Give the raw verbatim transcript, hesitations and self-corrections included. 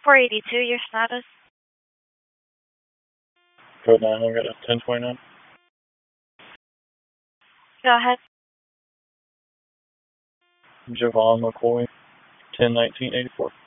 four eighty-two, your status? Code nine hundred at ten twenty-nine. Go ahead. Javon McCoy, ten nineteen eighty-four.